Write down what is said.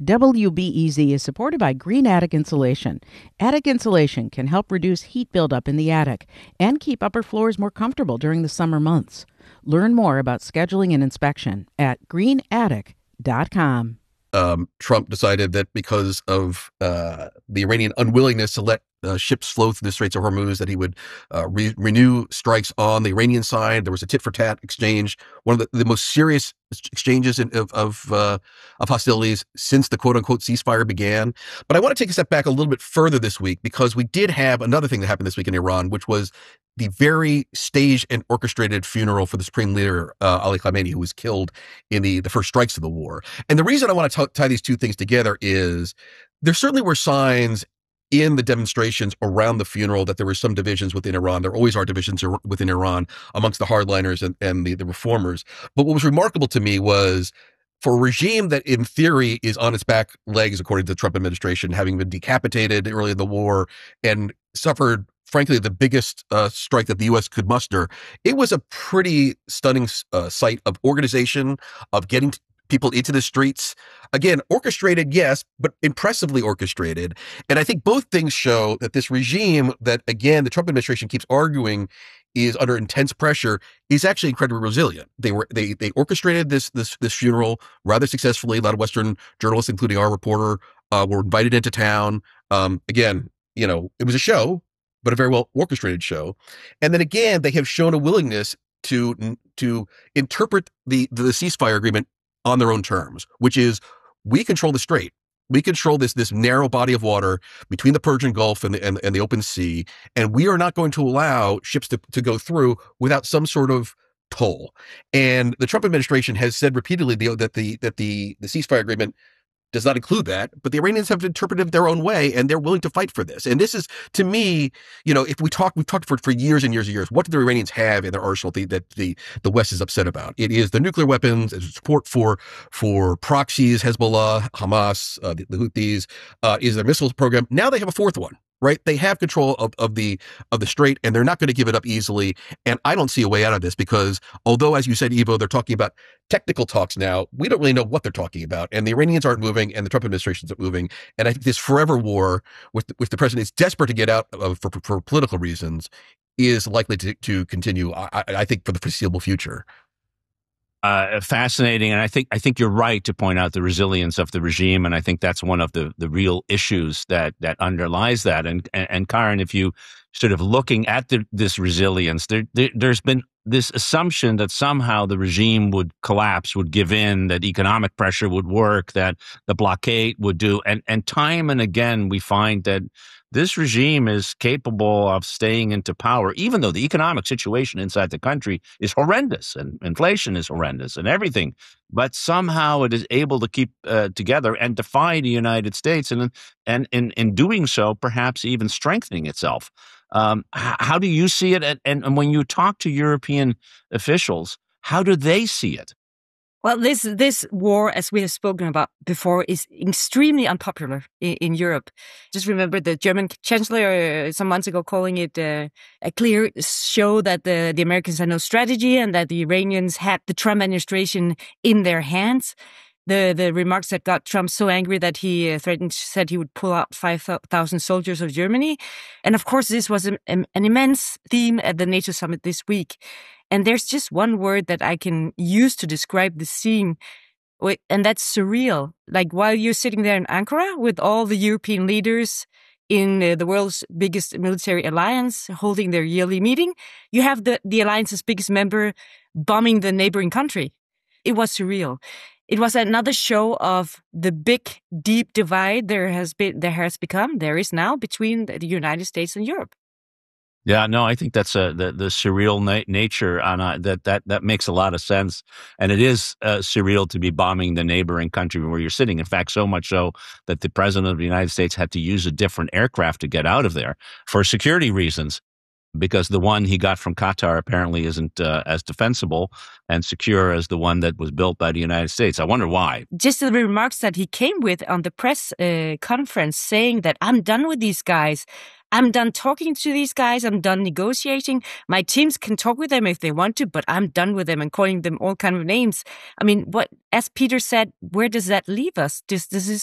WBEZ is supported by Green Attic Insulation. Attic insulation can help reduce heat buildup in the attic and keep upper floors more comfortable during the summer months. Learn more about scheduling an inspection at greenattic.com. Trump decided that because of the Iranian unwillingness to let ships flow through the Straits of Hormuz, that he would renew strikes on the Iranian side. There was a tit-for-tat exchange, one of the most serious exchanges of hostilities since the quote-unquote ceasefire began. But I want to take a step back a little bit further this week, because we did have another thing that happened this week in Iran, which was the very staged and orchestrated funeral for the supreme leader, Ali Khamenei, who was killed in the first strikes of the war. And the reason I want to tie these two things together is there certainly were signs in the demonstrations around the funeral that there were some divisions within Iran. There always are divisions within Iran amongst the hardliners and the reformers. But what was remarkable to me was, for a regime that in theory is on its back legs, according to the Trump administration, having been decapitated early in the war and suffered, frankly, the biggest strike that the U.S. could muster, it was a pretty stunning sight of organization, of getting people into the streets. Again, orchestrated, yes, but impressively orchestrated. And I think both things show that this regime that, again, the Trump administration keeps arguing is under intense pressure is actually incredibly resilient. They orchestrated this funeral rather successfully. A lot of Western journalists, including our reporter, were invited into town. Again, it was a show, but a very well orchestrated show. And then again, they have shown a willingness to interpret the ceasefire agreement on their own terms, which is, we control the strait. We control this narrow body of water between the Persian Gulf and the open sea, and we are not going to allow ships to go through without some sort of toll. And the Trump administration has said repeatedly that the ceasefire agreement does not include that, but the Iranians have interpreted it their own way, and they're willing to fight for this. And this is, to me, if we've talked for years and years and years, what do the Iranians have in their arsenal that the West is upset about? It is the nuclear weapons, support for proxies, Hezbollah, Hamas, the Houthis, is their missiles program. Now they have a fourth one. Right? They have control of the strait, and they're not going to give it up easily. And I don't see a way out of this, because although, as you said, Ivo, they're talking about technical talks now, we don't really know what they're talking about. And the Iranians aren't moving, and the Trump administration isn't moving. And I think this forever war, with the president is desperate to get out of for political reasons, is likely to continue, I think, for the foreseeable future. Fascinating, and I think you're right to point out the resilience of the regime, and I think that's one of the real issues that underlies that. And Karen, if you sort of looking at this resilience, there's been this assumption that somehow the regime would collapse, would give in, that economic pressure would work, that the blockade would do, and time and again we find that this regime is capable of staying into power, even though the economic situation inside the country is horrendous and inflation is horrendous and everything. But somehow it is able to keep together and defy the United States, and in doing so, perhaps even strengthening itself. How do you see it? And when you talk to European officials, how do they see it? Well, this war, as we have spoken about before, is extremely unpopular in Europe. Just remember the German chancellor some months ago calling it a clear show that the Americans had no strategy and that the Iranians had the Trump administration in their hands. The remarks that got Trump so angry that he said he would pull out 5,000 soldiers of Germany. And of course, this was an immense theme at the NATO summit this week. And there's just one word that I can use to describe the scene, and that's surreal. Like, while you're sitting there in Ankara with all the European leaders in the world's biggest military alliance holding their yearly meeting, you have the alliance's biggest member bombing the neighboring country. It was surreal. It was another show of the big, deep divide there is now between the United States and Europe. Yeah, no, I think that's the surreal nature on that makes a lot of sense, and it is surreal to be bombing the neighboring country where you're sitting. In fact, so much so that the president of the United States had to use a different aircraft to get out of there for security reasons, because the one he got from Qatar apparently isn't as defensible and secure as the one that was built by the United States. I wonder why. Just the remarks that he came with on the press conference, saying that I'm done with these guys. I'm done talking to these guys. I'm done negotiating. My teams can talk with them if they want to, but I'm done with them, and calling them all kinds of names. I mean, as Peter said, where does that leave us? Does this